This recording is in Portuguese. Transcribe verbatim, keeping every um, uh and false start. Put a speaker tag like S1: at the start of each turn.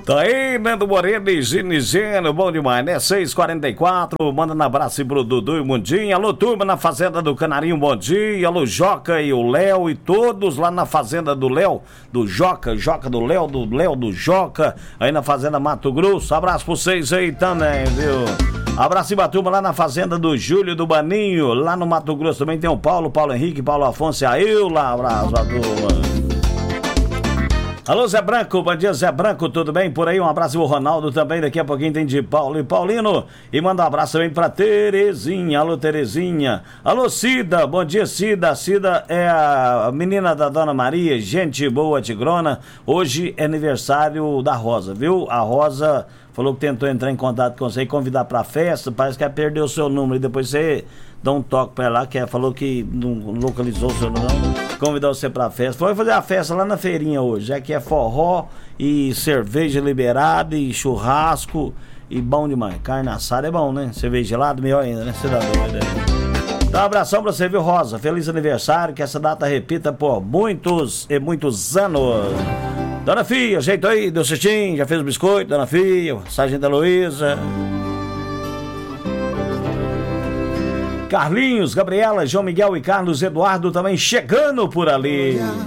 S1: Tá aí, Nando Moreno e Ginigeno, bom demais, né? seis e quarenta e quatro, manda um abraço pro Dudu e o Mundinho. Alô, turma na Fazenda do Canarinho, bom dia. Alô, Joca e o Léo e todos lá na Fazenda do Léo, do Joca, Joca do Léo, do Léo do Joca, aí na Fazenda Mato Grosso. Abraço pra vocês aí também, viu? Abraço pra turma lá na Fazenda do Júlio do Baninho, lá no Mato Grosso também tem o Paulo, Paulo Henrique, Paulo Afonso e a eu lá. Abraço pra turma. Alô, Zé Branco, bom dia, Zé Branco, tudo bem? Por aí, um abraço pro Ronaldo também, daqui a pouquinho tem de Paulo e Paulino. E manda um abraço também pra Terezinha, alô, Terezinha. Alô, Cida, bom dia, Cida. Cida é a menina da Dona Maria, gente boa, tigrona. Hoje é aniversário da Rosa, viu? A Rosa falou que tentou entrar em contato com você e convidar pra festa, parece que ela perdeu o seu número e depois você dá um toque pra ela, que ela falou que não localizou o seu número, convidar você pra festa. Foi fazer a festa lá na feirinha hoje, é que é forró e cerveja liberada e churrasco e bom demais. Carne assada é bom, né? Cerveja gelada, melhor ainda, né? Você dá doida. Então, um abração pra você, viu, Rosa? Feliz aniversário, que essa data repita por muitos e muitos anos. Dona Fia, ajeita aí, deu cestinho, já fez o biscoito, Dona Fia, Sargento Heloísa. Carlinhos, Gabriela, João Miguel e Carlos Eduardo também chegando por ali.